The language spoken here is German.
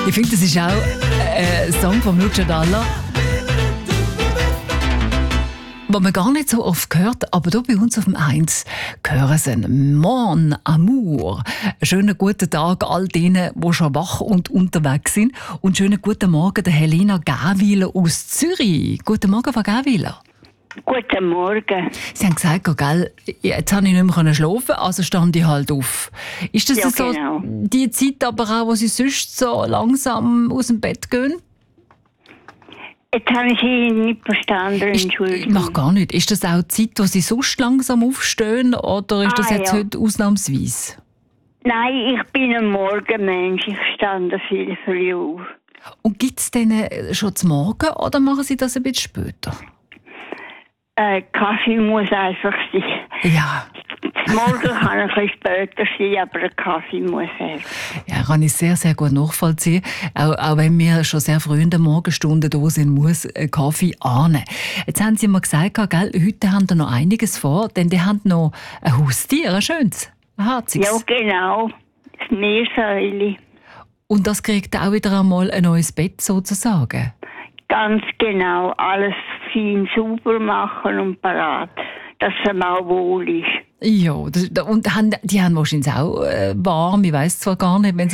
Ich finde, das ist auch ein Song von Lucio Dalla, den man gar nicht so oft hört, aber hier bei uns auf dem 1 hören sie «Mon Amour». Schönen guten Tag all denen, die schon wach und unterwegs sind. Und schönen guten Morgen der Helena Gähwiler aus Zürich. Guten Morgen, Frau Gähwiler. Guten Morgen. Sie haben gesagt, gell, jetzt konnte ich nicht mehr schlafen, also stand ich halt auf. Ist das Ja, so genau. die Zeit aber auch, wo Sie sonst so langsam aus dem Bett gehen? Jetzt habe ich Sie nicht verstanden, Entschuldigung. Mach gar nicht. Ist das auch die Zeit, wo Sie sonst langsam aufstehen oder ist das jetzt ja. heute ausnahmsweise? Nein, ich bin ein Morgenmensch. Ich stand viel früh auf. Und gibt es denn schon zum Morgen oder machen Sie das ein bisschen später? Kaffee muss einfach sein. Ja. Morgen kann ein bisschen später sein, aber der Kaffee muss sein. Ja, kann ich sehr, sehr gut nachvollziehen. Auch wenn wir schon sehr früh in der Morgenstunde da sind, muss ein Kaffee ahnen. Jetzt haben Sie mir gesagt, gell, heute haben Sie noch einiges vor, denn die haben noch ein Haustier, ein schönes, ein herziges. Ja, genau. Das Meersäule. Und das kriegt auch wieder einmal ein neues Bett sozusagen. Ganz genau. Alles fein sauber machen und parat, dass es ihm auch wohl ist. Ja, und die haben wahrscheinlich auch warm. Ich weiss zwar gar nicht, wenn